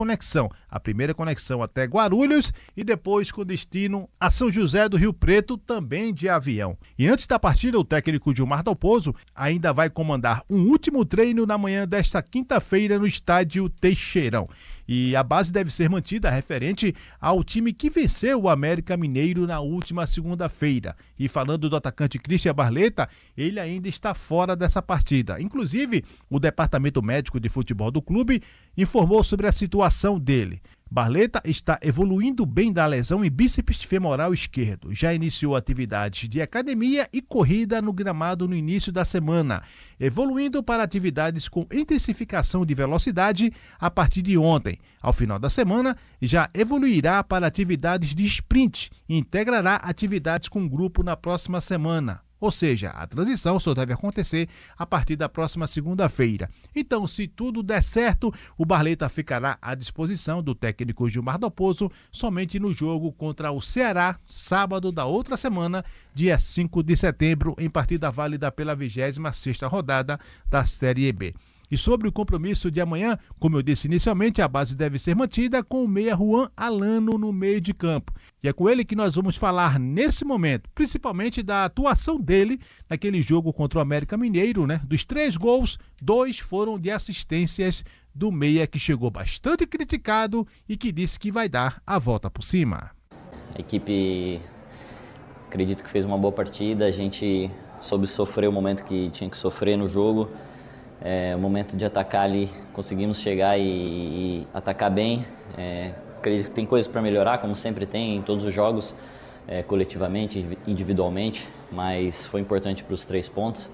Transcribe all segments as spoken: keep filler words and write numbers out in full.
conexão. A primeira conexão até Guarulhos e depois com destino a São José do Rio Preto, também de avião. E antes da partida, o técnico Gilmar Dalpozo ainda vai comandar um último treino na manhã desta quinta-feira no estádio Teixeirão. E a base deve ser mantida referente ao time que venceu o América Mineiro na última segunda-feira. E falando do atacante Christian Barleta, ele ainda está fora dessa partida. Inclusive, o departamento médico de futebol do clube informou sobre a situação dele. Barleta está evoluindo bem da lesão em bíceps femoral esquerdo. Já iniciou atividades de academia e corrida no gramado no início da semana, evoluindo para atividades com intensificação de velocidade a partir de ontem. Ao final da semana, já evoluirá para atividades de sprint e integrará atividades com grupo na próxima semana. Ou seja, a transição só deve acontecer a partir da próxima segunda-feira. Então, se tudo der certo, o Barleta ficará à disposição do técnico Gilmar Dalpozo somente no jogo contra o Ceará, sábado da outra semana, dia cinco de setembro, em partida válida pela vigésima sexta rodada da Série B. E sobre o compromisso de amanhã, como eu disse inicialmente, a base deve ser mantida com o meia Juan Alano no meio de campo. E é com ele que nós vamos falar nesse momento, principalmente da atuação dele naquele jogo contra o América Mineiro, né? Dos três gols, dois foram de assistências do meia, que chegou bastante criticado e que disse que vai dar a volta por cima. A equipe, acredito que fez uma boa partida, a gente soube sofrer o momento que tinha que sofrer no jogo. É, o momento de atacar ali, conseguimos chegar e, e atacar bem. É, acredito que tem coisas para melhorar, como sempre tem em todos os jogos, é, coletivamente, individualmente, mas foi importante para os três pontos.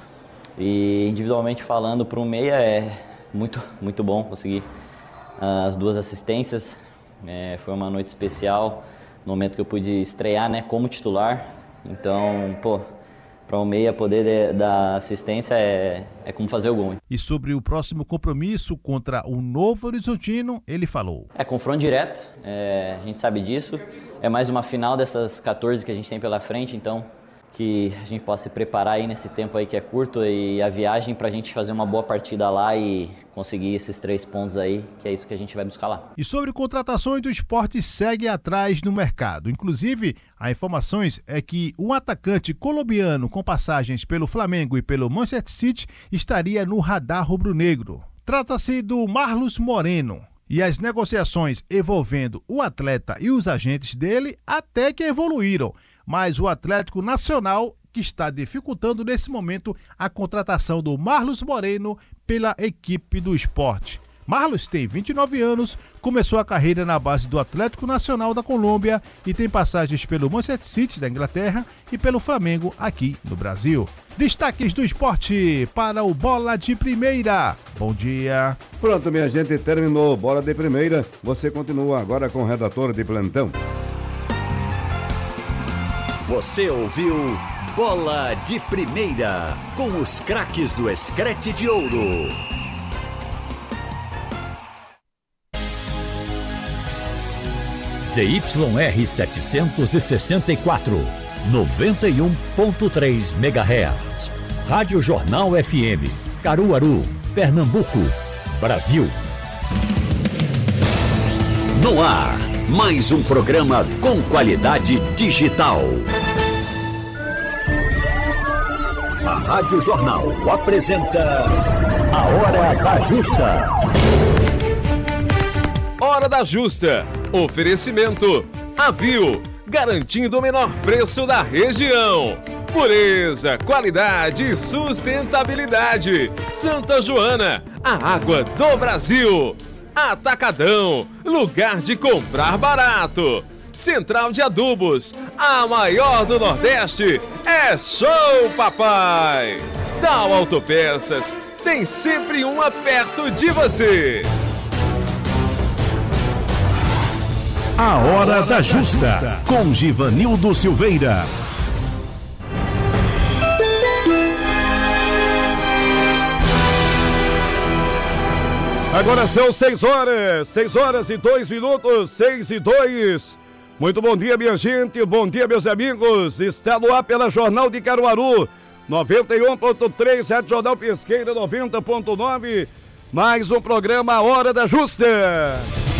E individualmente falando, para o meia é muito, muito bom conseguir uh, as duas assistências. É, foi uma noite especial, no momento que eu pude estrear, né, como titular. Então, pô, para o meia poder dar assistência é, é como fazer o gol. E sobre o próximo compromisso contra o Novo Horizontino, ele falou. É confronto direto, é, a gente sabe disso. É mais uma final dessas quatorze que a gente tem pela frente, então que a gente possa se preparar aí nesse tempo aí que é curto e a viagem para a gente fazer uma boa partida lá e conseguir esses três pontos aí, que é isso que a gente vai buscar lá. E sobre contratações, do Sport segue atrás no mercado. Inclusive, a informações é que um atacante colombiano com passagens pelo Flamengo e pelo Manchester City estaria no radar rubro-negro. Trata-se do Marlos Moreno. E as negociações envolvendo o atleta e os agentes dele até que evoluíram. Mas o Atlético Nacional que está dificultando nesse momento a contratação do Marlos Moreno pela equipe do Sport. Marlos tem vinte e nove anos, começou a carreira na base do Atlético Nacional da Colômbia e tem passagens pelo Manchester City da Inglaterra e pelo Flamengo aqui no Brasil. Destaques do esporte para o Bola de Primeira. Bom dia. Pronto, minha gente, terminou Bola de Primeira. Você continua agora com o redator de plantão. Você ouviu Bola de Primeira com os craques do Escrete de Ouro. Z Y R setecentos e sessenta e quatro, noventa e um ponto três megahertz. Rádio Jornal F M, Caruaru, Pernambuco, Brasil. No ar, mais um programa com qualidade digital. A Rádio Jornal apresenta A Hora da Justa. Hora da Justa. Oferecimento Avil, garantindo o menor preço da região. Pureza, qualidade e sustentabilidade. Santa Joana, a água do Brasil. Atacadão, lugar de comprar barato. Central de Adubos, a maior do Nordeste. É show, papai! Tal Autopeças, tem sempre uma perto de você. A Hora da Justa, com Givanildo Silveira. Agora são seis horas, seis horas e dois minutos, seis e dois. Muito bom dia, minha gente, bom dia, meus amigos. Está no ar pela Jornal de Caruaru, noventa e um ponto três, Rádio Jornal Pesqueira, noventa ponto nove. mais um programa Hora da Justa.